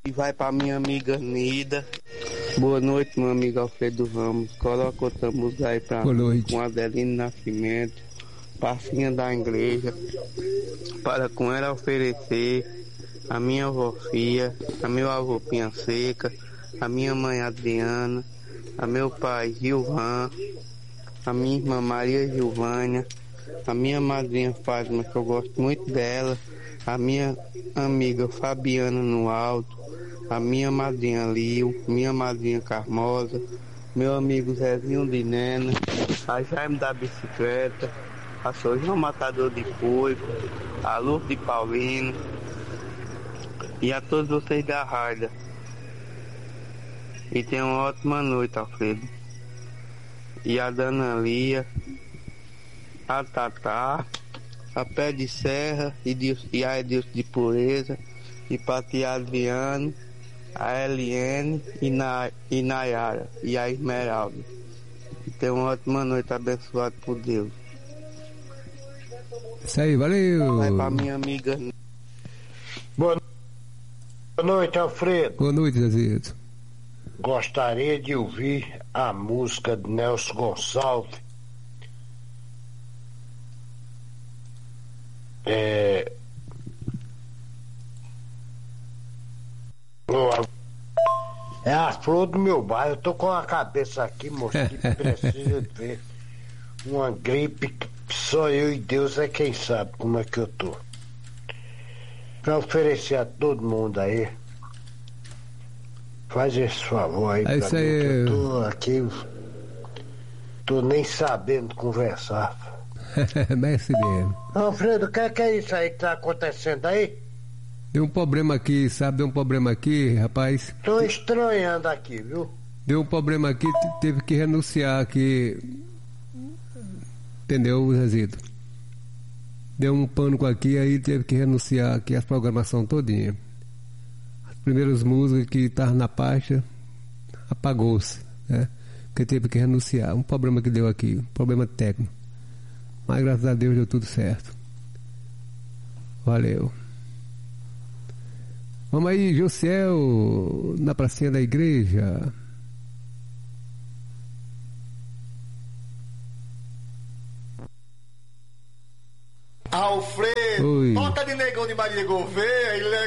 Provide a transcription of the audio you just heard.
E vai pra minha amiga Nida. Boa noite, meu amigo Alfredo Ramos. Coloca outra música aí pra mim, com Adelino Nascimento, Passinha da Igreja, para com ela oferecer a minha avó Fia, a meu avô Pinha Seca, a minha mãe Adriana, a meu pai Gilvan, a minha irmã Maria Gilvânia, a minha madrinha Fátima, que eu gosto muito dela, a minha amiga Fabiana no Alto, a minha madrinha Lio, minha madrinha Carmosa, meu amigo Zezinho de Nena, a Jaime da Bicicleta, a Sojão Matador de Porco, a Luz de Paulino e a todos vocês da rádio. E tenham uma ótima noite, Alfredo. E a Dana Lia, a Tatá, a Pé de Serra e a Edilson de Pureza, e Patia Adriano, a Eliane e Nayara e a Esmeralda. E tenha uma ótima noite, abençoado por Deus. Isso aí, valeu. Vai pra minha amiga. Boa noite, Alfredo. Boa noite, Zezito. Gostaria de ouvir a música de Nelson Gonçalves. É a flor do meu bairro. Eu tô com a cabeça aqui, moço, que precisa de ver. Uma gripe que só eu e Deus é quem sabe como é que eu tô. Pra oferecer a todo mundo aí. Faz esse favor aí pra mim, que eu tô aqui. Tô nem sabendo conversar. Mestre mesmo. Alfredo, o que é isso aí que tá acontecendo aí? Deu um problema aqui, sabe? Deu um problema aqui, rapaz. Tô estranhando aqui, viu? Deu um problema aqui, teve que renunciar aqui. Entendeu, Zezito? Deu um pânico aqui, aí teve que renunciar aqui as programações todinha. As primeiras músicas que estavam na pasta, apagou-se, né? Porque teve que renunciar. Um problema que deu aqui, um problema técnico. Mas graças a Deus deu tudo certo. Valeu. Vamos aí, Josiel, na pracinha da igreja. Alfredo, oi. Toca de Negão de Maria Gouveia e